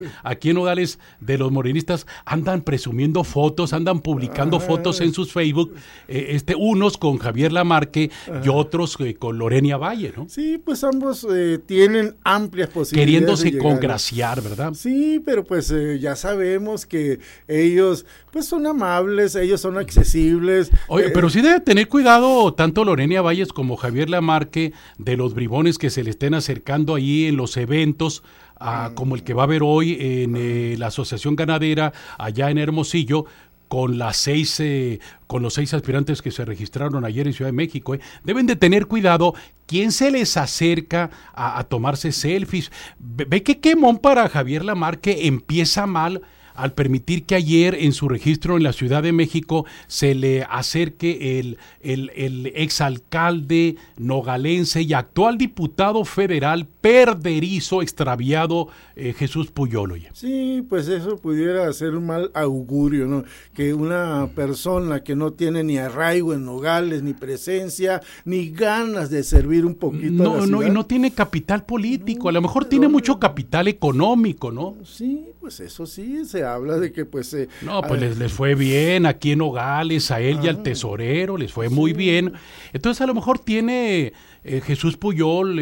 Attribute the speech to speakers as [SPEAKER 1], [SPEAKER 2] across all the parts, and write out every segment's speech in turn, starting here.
[SPEAKER 1] aquí en Nogales de los morenistas andan presumiendo fotos, andan publicando fotos en sus Facebook, unos con Javier Lamarque y otros con Lorena Valle, ¿no?
[SPEAKER 2] Sí, pues ambos tienen amplias posibilidades.
[SPEAKER 1] Queriéndose congraciar, ¿verdad?
[SPEAKER 2] Sí, pero pues ya sabemos que ellos pues son amables, ellos son accesibles.
[SPEAKER 1] Oye, pero sí debe tener cuidado tanto Lorena Valles como Javier Lamarque de los bribones que se le estén acercando ahí en los eventos, como el que va a haber hoy en la Asociación Ganadera allá en Hermosillo, con los 6 aspirantes que se registraron ayer en Ciudad de México. Deben de tener cuidado quién se les acerca a tomarse selfies. Ve que quemón para Javier Lamarque empieza mal al permitir que ayer en su registro en la Ciudad de México se le acerque el exalcalde nogalense y actual diputado federal perderizo, extraviado, Jesús Puyol.
[SPEAKER 2] Sí, pues eso pudiera ser un mal augurio, ¿no? Que una persona que no tiene ni arraigo en Nogales, ni presencia, ni ganas de servir un poquito a la ciudad.
[SPEAKER 1] Y no tiene capital político, a lo mejor tiene mucho capital económico, ¿no?
[SPEAKER 2] Sí, pues eso sí, se habla de que pues...
[SPEAKER 1] les fue bien aquí en Nogales, a él y al tesorero, les fue muy bien. Entonces a lo mejor tiene Jesús Puyol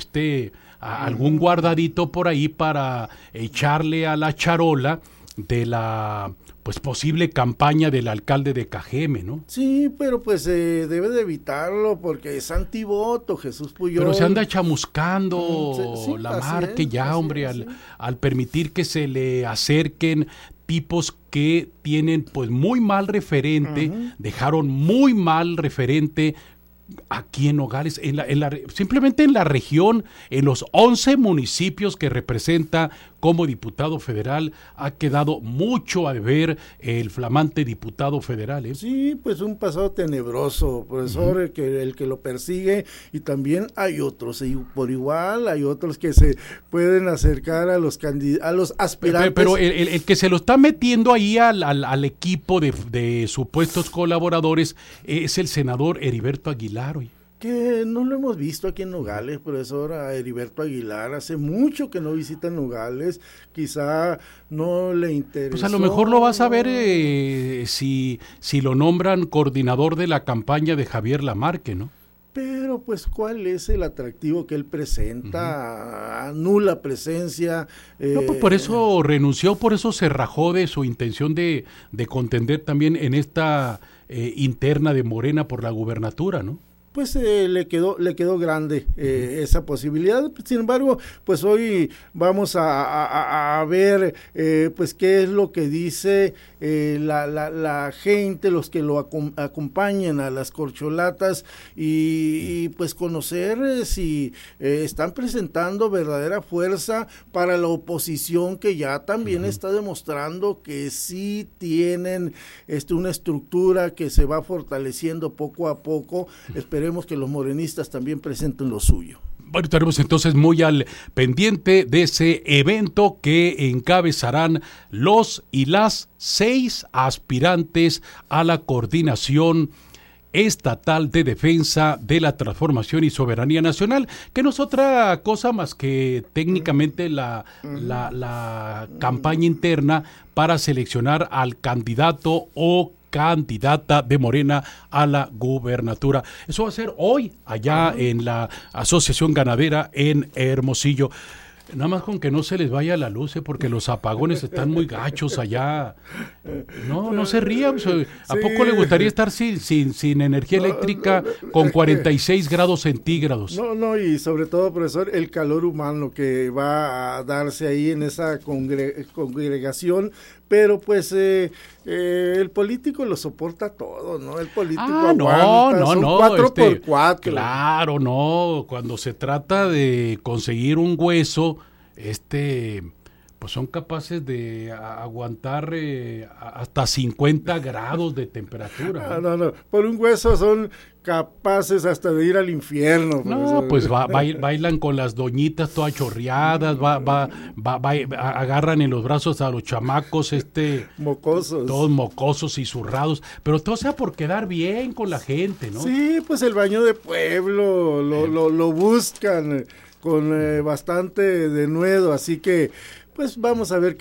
[SPEAKER 1] algún guardadito por ahí para echarle a la charola de la pues posible campaña del alcalde de Cajeme, ¿no?
[SPEAKER 2] Sí, pero pues debe de evitarlo porque es antivoto Jesús Puyol.
[SPEAKER 1] Pero se anda chamuscando Lamarque ya, hombre, al permitir que se le acerquen tipos que tienen pues muy mal referente, dejaron muy mal referente aquí en Nogales, simplemente en la región, en los 11 municipios que representa como diputado federal, ha quedado mucho a deber el flamante diputado federal.
[SPEAKER 2] Sí, pues un pasado tenebroso, profesor, el que lo persigue, y también hay otros, y por igual hay otros que se pueden acercar a los aspirantes.
[SPEAKER 1] Pero el que se lo está metiendo ahí al equipo de supuestos colaboradores es el senador Heriberto Aguilar.
[SPEAKER 2] Que no lo hemos visto aquí en Nogales, profesor, a Heriberto Aguilar. Hace mucho que no visita Nogales, quizá no le interesa.
[SPEAKER 1] Pues a lo mejor lo vas a ver si lo nombran coordinador de la campaña de Javier Lamarque, ¿no?
[SPEAKER 2] Pero pues ¿cuál es el atractivo que él presenta? Nula presencia.
[SPEAKER 1] No, pues por eso renunció, por eso se rajó de su intención de contender también en esta interna de Morena por la gubernatura, ¿no?
[SPEAKER 2] Pues le quedó grande esa posibilidad. Sin embargo, pues hoy vamos a ver pues qué es lo que dice la gente, los que lo acompañan a las corcholatas, y pues conocer si están presentando verdadera fuerza para la oposición, que ya también está demostrando que sí tienen una estructura que se va fortaleciendo poco a poco. Esperemos que los morenistas también presenten lo suyo.
[SPEAKER 1] Bueno, estaremos entonces muy al pendiente de ese evento que encabezarán los y las 6 aspirantes a la coordinación estatal de defensa de la transformación y soberanía nacional, que no es otra cosa más que técnicamente la campaña interna para seleccionar al candidato o candidata de Morena a la gubernatura. Eso va a ser hoy allá en la Asociación Ganadera en Hermosillo. Nada más con que no se les vaya la luz, porque los apagones están muy gachos allá. No se rían. ¿A poco le gustaría estar sin energía eléctrica con 46 grados centígrados?
[SPEAKER 2] No, y sobre todo, profesor, el calor humano que va a darse ahí en esa congregación. Pero pues el político lo soporta todo, ¿no? El político aguanta, son 4x4.
[SPEAKER 1] Claro, no, cuando se trata de conseguir un hueso, pues son capaces de aguantar hasta 50 grados de temperatura.
[SPEAKER 2] No, por un hueso son capaces hasta de ir al infierno.
[SPEAKER 1] No, pues bailan con las doñitas todas chorreadas, agarran en los brazos a los chamacos,
[SPEAKER 2] mocosos.
[SPEAKER 1] Todos mocosos y zurrados, pero todo sea por quedar bien con la gente, ¿no?
[SPEAKER 2] Sí, pues el baño de pueblo, lo buscan con bastante denuedo, así que pues vamos a ver